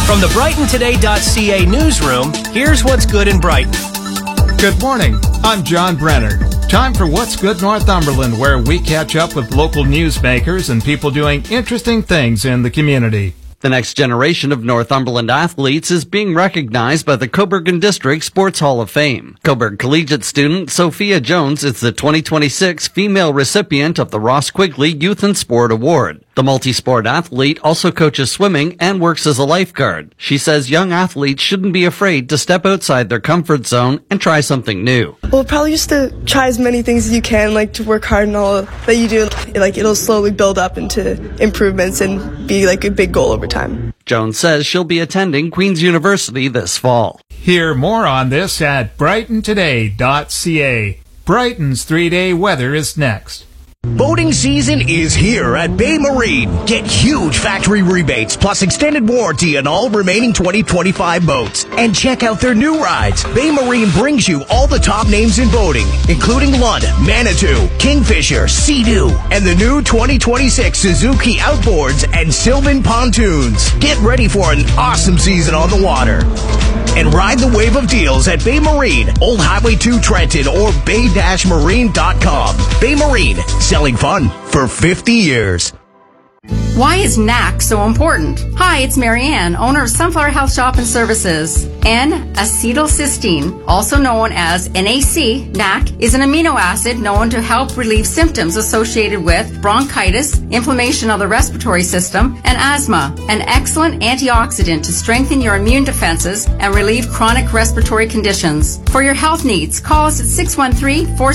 From the BrightonToday.ca newsroom, here's what's good in Brighton. Good morning. I'm John Brenner. Time for What's Good Northumberland, where we catch up with local newsmakers and people doing interesting things in the community. The next generation of Northumberland athletes is being recognized by the Coburg District Sports Hall of Fame. Coburg Collegiate student Sophia Jones is the 2026 female recipient of the Ross Quigley Youth and Sport Award. The multi-sport athlete also coaches swimming and works as a lifeguard. She says young athletes shouldn't be afraid to step outside their comfort zone and try something new. Well, probably just to try as many things as you can, like to work hard and all that you do. Like it'll slowly build up into improvements and be like a big goal over time. Jones says she'll be attending Queen's University this fall. Hear more on this at BrightonToday.ca. Brighton's 3-day weather is next. Boating season is here at Bay Marine. Get huge factory rebates plus extended warranty on all remaining 2025 boats. And check out their new rides. Bay Marine brings you all the top names in boating, including Lund, Manitou, Kingfisher, Sea-Doo, and the new 2026 Suzuki Outboards and Sylvan Pontoons. Get ready for an awesome season on the water. And ride the wave of deals at Bay Marine, Old Highway 2 Trenton, or bay-marine.com. Bay Marine, selling fun for 50 years. Why is NAC so important? Hi, it's Marianne, owner of Sunflower Health Shop and Services. N-acetylcysteine, also known as NAC, NAC, is an amino acid known to help relieve symptoms associated with bronchitis, inflammation of the respiratory system, and asthma. An excellent antioxidant to strengthen your immune defenses and relieve chronic respiratory conditions. For your health needs, call us at 613-4